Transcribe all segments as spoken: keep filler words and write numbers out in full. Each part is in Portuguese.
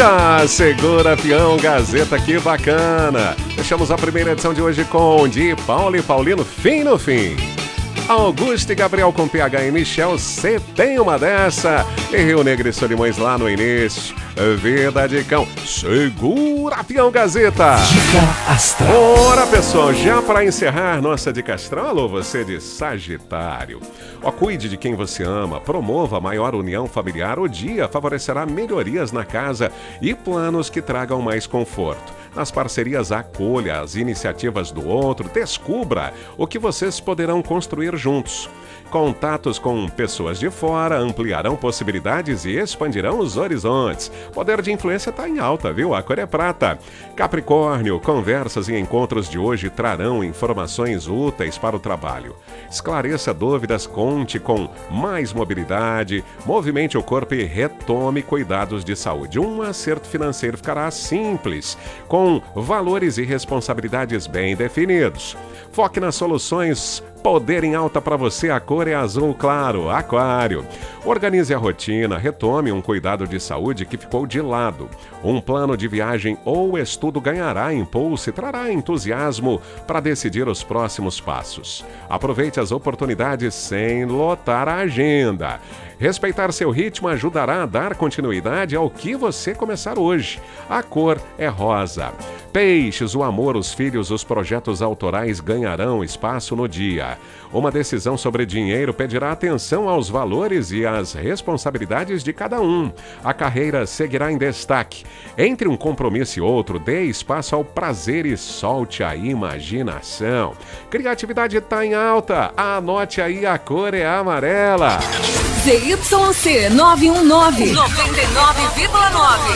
Já segura, peão, Gazeta, que bacana. Fechamos a primeira edição de hoje com Di Paulo e Paulino, fim no fim. Augusto e Gabriel com P H e Michel, cê tem uma dessa. E Rio Negro e Solimões lá no início. Vida de cão, segura, peão, Gazeta. Dica Astral. Ora, pessoal, já para encerrar nossa Dica Astral, alô, você de Sagitário. Ó, cuide de quem você ama, promova a maior união familiar. O dia favorecerá melhorias na casa e planos que tragam mais conforto. Nas parcerias, acolha as iniciativas do outro, descubra o que vocês poderão construir juntos. Contatos com pessoas de fora ampliarão possibilidades e expandirão os horizontes. Poder de influência está em alta, viu? A cor é prata. Capricórnio, conversas e encontros de hoje trarão informações úteis para o trabalho. Esclareça dúvidas, conte com mais mobilidade, movimente o corpo e retome cuidados de saúde. Um acerto financeiro ficará simples, com valores e responsabilidades bem definidos. Foque nas soluções. Poder em alta para você, a cor é azul claro, Aquário. Organize a rotina, retome um cuidado de saúde que ficou de lado. Um plano de viagem ou estudo ganhará impulso e trará entusiasmo para decidir os próximos passos. Aproveite as oportunidades sem lotar a agenda. Respeitar seu ritmo ajudará a dar continuidade ao que você começar hoje. A cor é rosa. Peixes, o amor, os filhos, os projetos autorais ganharão espaço no dia. Uma decisão sobre dinheiro pedirá atenção aos valores e às responsabilidades de cada um. A carreira seguirá em destaque. Entre um compromisso e outro, dê espaço ao prazer e solte a imaginação. Criatividade está em alta. Anote aí, a cor é amarela. Z Y C nove um nove, noventa e nove vírgula nove.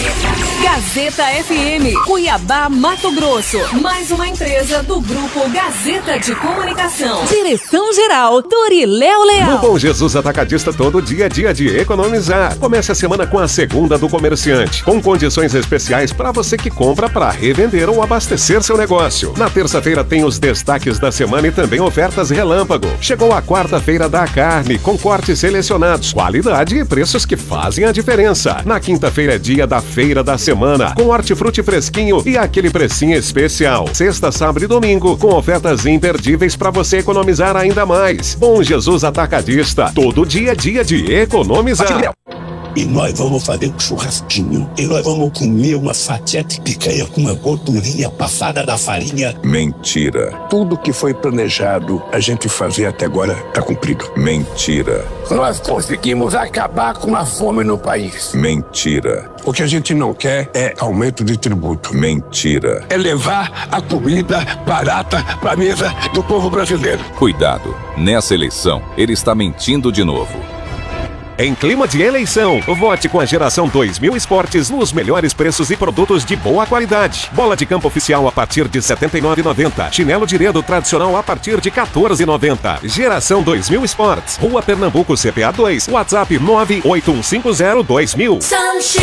Gazeta F M, Cuiabá, Mato Grosso. Mais uma empresa do Grupo Gazeta de Comunicação. Direção-geral, Doriléo Leal. No Bom Jesus Atacadista, todo dia é dia de economizar. Comece a semana com a segunda do comerciante, com condições especiais para você que compra para revender ou abastecer seu negócio. Na terça-feira tem os destaques da semana e também ofertas relâmpago. Chegou a quarta-feira da carne, com cortes selecionados, qualidade e preços que fazem a diferença. Na quinta-feira é dia da feira da semana, com hortifruti fresquinho e aquele precinho especial. Sexta, sábado e domingo, com ofertas imperdíveis para você economizar ainda mais. Bom Jesus Atacadista, todo dia é dia de economizar. E nós vamos fazer um churrasquinho. E nós vamos comer uma fatia de picanha com uma gordurinha passada da farinha. Mentira. Tudo que foi planejado a gente fazer até agora está cumprido. Mentira. Nós conseguimos acabar com a fome no país. Mentira. O que a gente não quer é aumento de tributo. Mentira. É levar a comida barata para a mesa do povo brasileiro. Cuidado. Nessa eleição, ele está mentindo de novo. Em clima de eleição, vote com a Geração dois mil Esportes nos melhores preços e produtos de boa qualidade. Bola de campo oficial a partir de setenta e nove reais e noventa centavos. Chinelo de dedo tradicional a partir de quatorze reais e noventa centavos. Geração dois mil Esportes. Rua Pernambuco, C P A dois. WhatsApp nove oito um cinco zero dois mil.